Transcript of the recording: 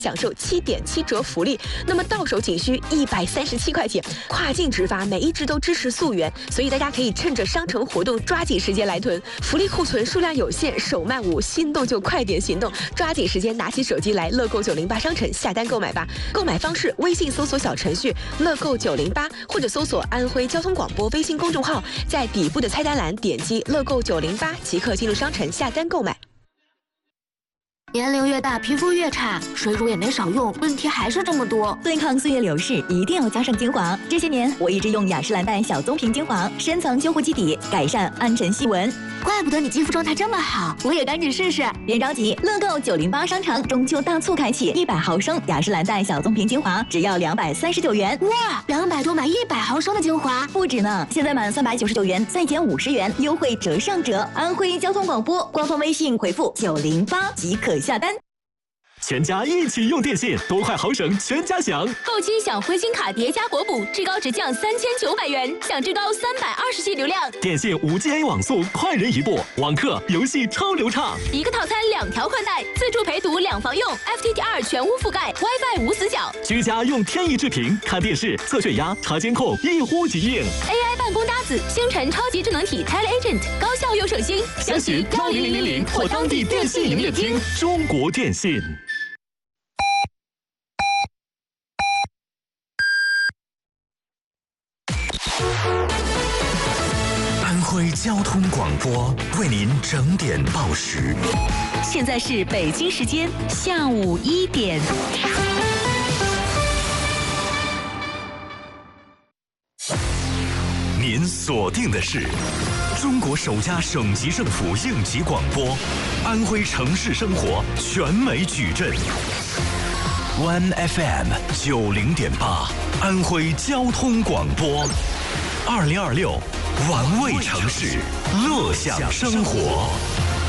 享受7.7折福利，那么到手仅需137块钱，跨境直发，每一只都支持溯源，所以大家可以趁着商城活动抓紧时间来囤，福利库存数量有限，手慢无，心动就快点行动，抓紧时间拿起手机来乐购908商城下单购买吧。购买方式：微信搜索小程序乐购908，或者搜索安徽交通广播微信公众号，在底部的菜单栏点击乐购908即可进入商城下单购买。 年龄越大，皮肤越差，水乳也没少用，问题还是这么多。 对抗岁月流逝，一定要加上精华。这些年，我一直用雅诗兰黛小棕瓶精华，深层修护基底，改善暗沉细纹。 怪不得你肌肤状态这么好，我也赶紧试试。 别着急，乐购908商城中秋大促开启，100毫升雅诗兰黛小棕瓶精华只要239元。 哇，200多买100毫升的精华， 不止呢！现在满399元再减50元，优惠折上折。安徽交通广播官方微信回复908即可下单。 全家一起用电信，多快好省全家享。 购期享回新卡叠加国补，至高直降3900元，享至高320G 流量。 电信5G网速，快人一步，网课游戏超流畅。 一个套餐2条宽带，自助陪读2房用 ，FTTR 全屋覆盖 ，WiFi 无死角。 居家用天翼智屏看电视、测血压、查监控，一呼即应。 AI 办公搭子，星辰超级智能体 TeleAgent，高效又省心。 详询10000或当地电信营业厅。中国电信。 安徽交通广播为您整点报时。 现在是北京时间下午1点。 您锁定的是中国首家省级政府应急广播，安徽城市生活全美矩阵。One FM 90.8，安徽交通广播，2026，玩味城市，乐享生活。